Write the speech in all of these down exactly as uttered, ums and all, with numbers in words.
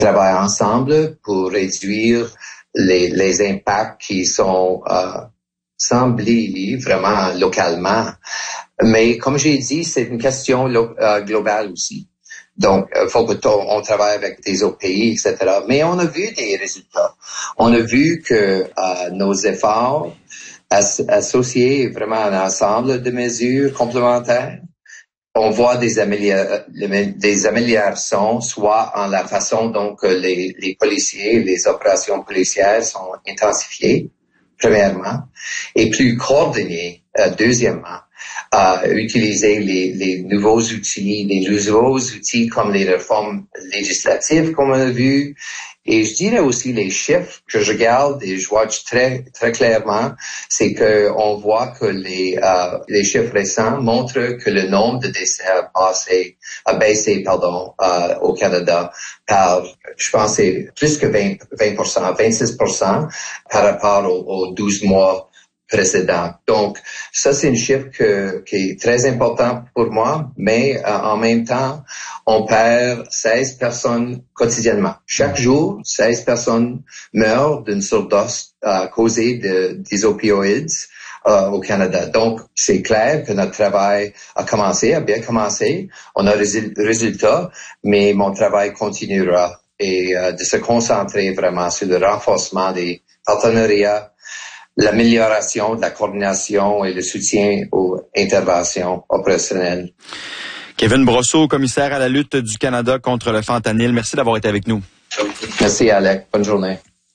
travaillent ensemble pour réduire les, les impacts qui sont euh, semblés vraiment localement. Mais comme j'ai dit, c'est une question lo- euh, globale aussi. Donc, il faut qu'on travaille avec des autres pays, et cetera. Mais on a vu des résultats. On a vu que euh, nos efforts as- associés vraiment à un ensemble de mesures complémentaires, on voit des, amélior- des améliorations, soit en la façon dont les, les policiers, les opérations policières sont intensifiées, premièrement, et plus coordonnées, euh, deuxièmement. À utiliser les, les nouveaux outils, les nouveaux outils comme les réformes législatives qu'on a vues. Et je dirais aussi les chiffres que je regarde et je vois très très clairement, c'est que on voit que les euh, les chiffres récents montrent que le nombre de décès a passé, a baissé pardon euh, au Canada par, je pense c'est plus que vingt pour cent, vingt-six pour cent par rapport aux, aux douze mois précédent. Donc, ça, c'est un chiffre que, qui est très important pour moi, mais euh, en même temps, on perd seize personnes quotidiennement. Chaque jour, seize personnes meurent d'une surdose euh, causée de, des opioïdes euh, au Canada. Donc, c'est clair que notre travail a commencé, a bien commencé. On a des résultats, mais mon travail continuera et euh, de se concentrer vraiment sur le renforcement des partenariats, l'amélioration de la coordination et le soutien aux interventions opérationnelles. Kevin Brosseau, commissaire à la lutte du Canada contre le fentanyl. Merci d'avoir été avec nous. Merci, Alec. Bonne journée.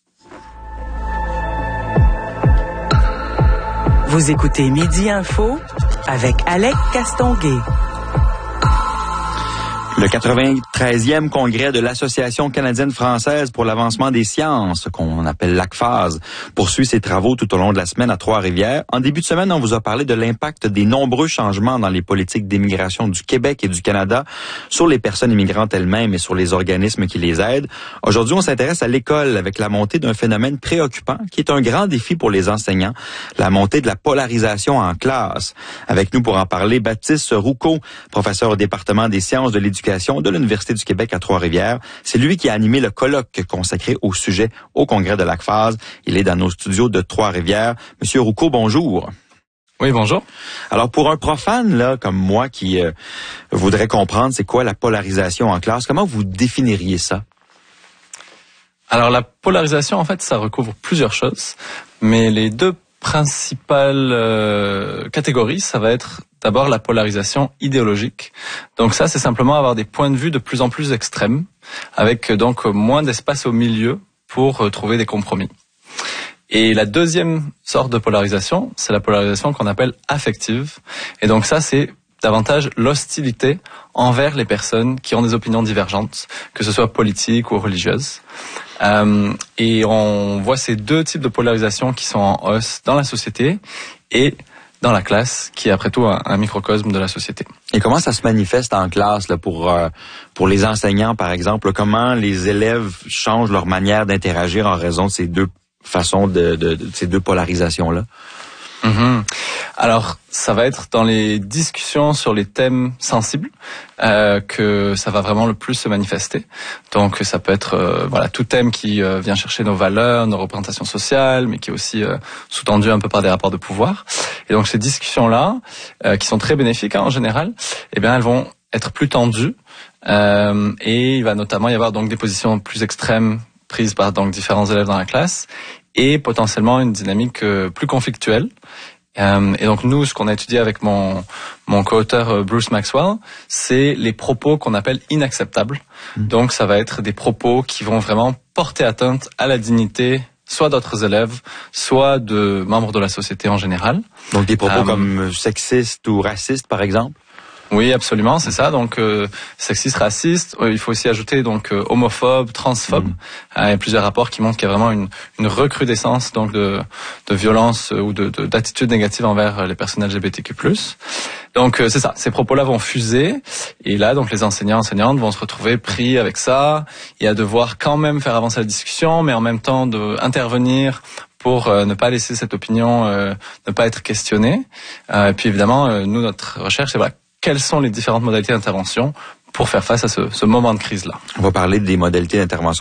Vous écoutez Midi Info avec Alec Castonguay. Le quatre-vingt-treizième congrès de l'Association canadienne-française pour l'avancement des sciences, qu'on appelle l'A C F A S, poursuit ses travaux tout au long de la semaine à Trois-Rivières. En début de semaine, on vous a parlé de l'impact des nombreux changements dans les politiques d'immigration du Québec et du Canada sur les personnes immigrantes elles-mêmes et sur les organismes qui les aident. Aujourd'hui, on s'intéresse à l'école avec la montée d'un phénomène préoccupant qui est un grand défi pour les enseignants, la montée de la polarisation en classe. Avec nous pour en parler, Baptiste Roucault, professeur au département des sciences de l'éducation de l'Université du Québec à Trois-Rivières. C'est lui qui a animé le colloque consacré au sujet au congrès de l'A C F A S. Il est dans nos studios de Trois-Rivières. Monsieur Roucault, bonjour. Oui, bonjour. Alors, pour un profane là comme moi qui euh, voudrait comprendre c'est quoi la polarisation en classe, comment vous définiriez ça? Alors, la polarisation, en fait, ça recouvre plusieurs choses, mais les deux principales euh, catégories, ça va être d'abord la polarisation idéologique. Donc ça, c'est simplement avoir des points de vue de plus en plus extrêmes, avec donc moins d'espace au milieu pour euh, trouver des compromis. Et la deuxième sorte de polarisation, c'est la polarisation qu'on appelle affective. Et donc ça, c'est davantage l'hostilité envers les personnes qui ont des opinions divergentes, que ce soit politiques ou religieuses. Euh, et on voit ces deux types de polarisation qui sont en hausse dans la société et dans la classe, qui est après tout un, un microcosme de la société. Et comment ça se manifeste en classe là, pour euh, pour les enseignants, par exemple? Comment les élèves changent leur manière d'interagir en raison de ces deux façons, de, de, de ces deux polarisations-là? Mmh. Alors, ça va être dans les discussions sur les thèmes sensibles euh, que ça va vraiment le plus se manifester. Donc, ça peut être euh, voilà tout thème qui euh, vient chercher nos valeurs, nos représentations sociales, mais qui est aussi euh, sous-tendu un peu par des rapports de pouvoir. Et donc, ces discussions-là, euh, qui sont très bénéfiques hein, en général, eh bien, elles vont être plus tendues euh, et il va notamment y avoir donc des positions plus extrêmes prises par donc différents élèves dans la classe et potentiellement une dynamique euh, plus conflictuelle. Euh, et donc nous, ce qu'on a étudié avec mon mon co-auteur euh, Bruce Maxwell, c'est les propos qu'on appelle inacceptables. Mmh. Donc ça va être des propos qui vont vraiment porter atteinte à la dignité soit d'autres élèves, soit de membres de la société en général. Donc des propos euh, comme sexistes ou racistes, par exemple? Oui, absolument, c'est ça. Donc euh, sexiste, raciste. Euh, il faut aussi ajouter donc euh, homophobe, transphobe. Mmh. Euh, il y a plusieurs rapports qui montrent qu'il y a vraiment une, une recrudescence donc de, de violence euh, ou de, de d'attitudes négatives envers les personnes L G B T Q plus. Donc euh, c'est ça. Ces propos-là vont fuser et là donc les enseignants enseignantes vont se retrouver pris avec ça et à devoir quand même faire avancer la discussion, mais en même temps de intervenir pour euh, ne pas laisser cette opinion euh, ne pas être questionnée. Euh, et puis évidemment, euh, nous notre recherche c'est voilà. Quelles sont les différentes modalités d'intervention pour faire face à ce, ce moment de crise-là? On va parler des modalités d'intervention